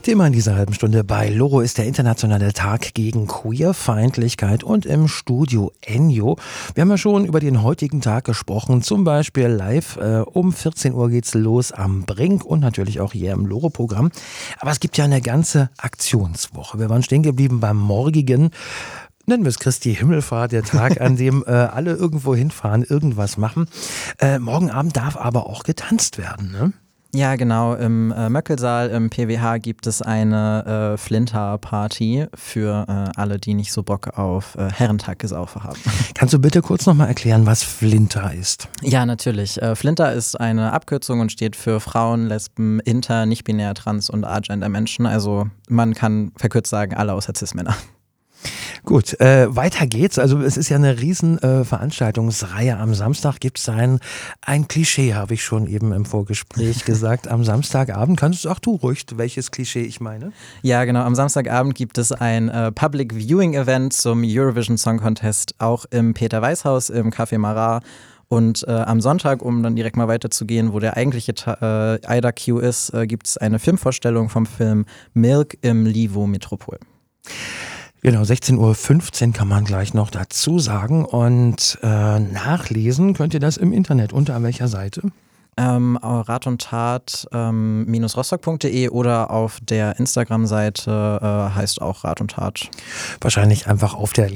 Thema in dieser halben Stunde bei Loro ist der internationale Tag gegen Queerfeindlichkeit und im Studio Ennio. Wir haben ja schon über den heutigen Tag gesprochen, zum Beispiel live um 14 Uhr geht's los am Brink und natürlich auch hier im Loro-Programm. Aber es gibt ja eine ganze Aktionswoche. Wir waren stehen geblieben beim morgigen, nennen wir es Christi Himmelfahrt, der Tag, an dem alle irgendwo hinfahren, irgendwas machen. Morgen Abend darf aber auch getanzt werden, ne? Ja, genau. Im Möckelsaal im PWH gibt es eine Flinter-Party für alle, die nicht so Bock auf Herrentag-Gesaufe haben. Kannst du bitte kurz nochmal erklären, was Flinter ist? Ja, natürlich. Flinter ist eine Abkürzung und steht für Frauen, Lesben, Inter, nicht-binär, trans und agender Menschen. Also man kann verkürzt sagen, alle außer Cis-Männer. Gut, weiter geht's. Also es ist ja eine riesen Veranstaltungsreihe. Am Samstag gibt es ein Klischee, habe ich schon eben im Vorgespräch gesagt. Am Samstagabend kannst du auch du ruhig, welches Klischee ich meine? Ja, genau. Am Samstagabend gibt es ein Public Viewing Event zum Eurovision Song Contest, auch im Peter-Weiß-Haus im Café Marat. Und am Sonntag, um dann direkt mal weiterzugehen, wo der eigentliche IDA-Q ist, gibt es eine vom Film Milk im Livo Metropol. Genau, 16:15 Uhr kann man gleich noch dazu sagen und nachlesen könnt ihr das im Internet. Unter welcher Seite? Rat und Tat -rostock.de oder auf der Instagram-Seite heißt auch Rat und Tat. Wahrscheinlich einfach auf der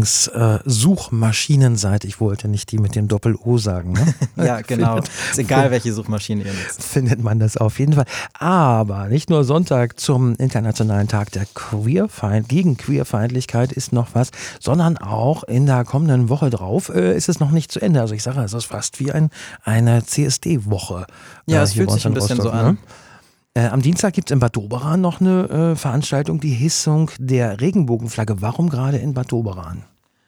Lieblingssuchmaschinenseite. Ich wollte nicht die mit dem Doppel-O sagen. Ne? Ja, genau. Ist egal, welche Suchmaschine ihr nutzt. Findet man das auf jeden Fall. Aber nicht nur Sonntag zum Internationalen Tag der gegen Queerfeindlichkeit ist noch was, sondern auch in der kommenden Woche drauf ist es noch nicht zu Ende. Also ich sage, es ist fast wie eine CSD-Woche. Ja, es fühlt sich ein bisschen Rostock, so an. Ne? Am Dienstag gibt es in Bad Doberan noch eine Veranstaltung, die Hissung der Regenbogenflagge. Warum gerade in Bad Doberan?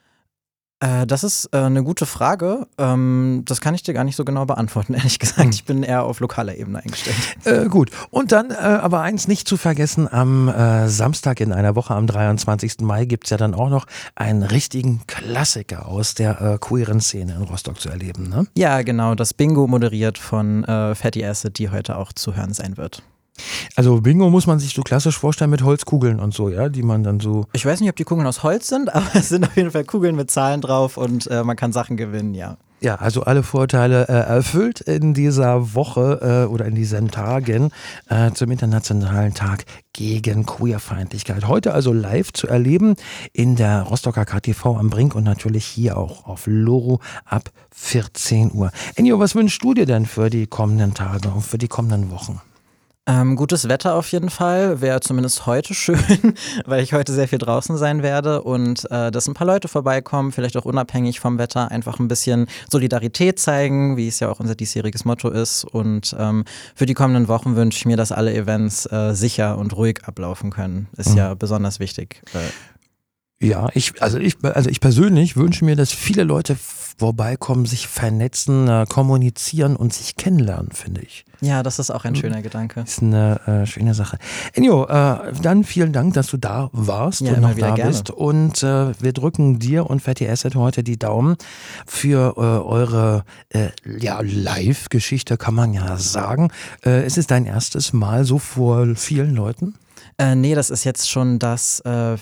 Das ist eine gute Frage. Das kann ich dir gar nicht so genau beantworten, ehrlich gesagt. Ich bin eher auf lokaler Ebene eingestellt. Gut. Und dann aber eins nicht zu vergessen, am Samstag in einer Woche, am 23. Mai, gibt es ja dann auch noch einen richtigen Klassiker aus der queeren Szene in Rostock zu erleben, ne? Ja, genau. Das Bingo moderiert von Fatty Acid, die heute auch zu hören sein wird. Also Bingo muss man sich so klassisch vorstellen mit Holzkugeln und so, ja, die man dann so... Ich weiß nicht, ob die Kugeln aus Holz sind, aber es sind auf jeden Fall Kugeln mit Zahlen drauf und man kann Sachen gewinnen, ja. Ja, also alle Vorteile erfüllt in dieser Woche oder in diesen Tagen zum Internationalen Tag gegen Queerfeindlichkeit. Heute also live zu erleben in der Rostocker KTV am Brink und natürlich hier auch auf Loro ab 14 Uhr. Ennio, was wünschst du dir denn für die kommenden Tage und für die kommenden Wochen? Gutes Wetter auf jeden Fall, wäre zumindest heute schön, weil ich heute sehr viel draußen sein werde und dass ein paar Leute vorbeikommen, vielleicht auch unabhängig vom Wetter, einfach ein bisschen Solidarität zeigen, wie es ja auch unser diesjähriges Motto ist und für die kommenden Wochen wünsche ich mir, dass alle Events sicher und ruhig ablaufen können, ist ja besonders wichtig. Ja, ich persönlich wünsche mir, dass viele Leute vorbeikommen, sich vernetzen, kommunizieren und sich kennenlernen, finde ich. Ja, das ist auch ein schöner Gedanke. Ist eine schöne Sache. Ennio, dann vielen Dank, dass du da warst und noch da bist. Und wir drücken dir und Fatty Acid heute die Daumen für eure Live-Geschichte, kann man ja sagen. Ist es dein erstes Mal so vor vielen Leuten? Nee, das ist jetzt schon das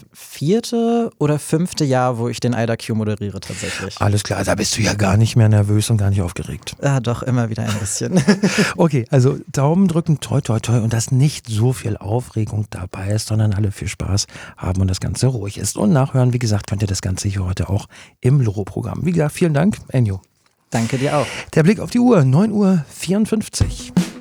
4. oder 5. Jahr, wo ich den IDA-Q moderiere tatsächlich. Alles klar, da bist du ja gar nicht mehr nervös und gar nicht aufgeregt. Ja, doch, immer wieder ein bisschen. Okay, also Daumen drücken, toi toi toi und dass nicht so viel Aufregung dabei ist, sondern alle viel Spaß haben und das Ganze ruhig ist. Und nachhören, wie gesagt, könnt ihr das Ganze hier heute auch im Loro-Programm. Wie gesagt, vielen Dank, Ennio. Danke dir auch. Der Blick auf die Uhr, 9:54 Uhr.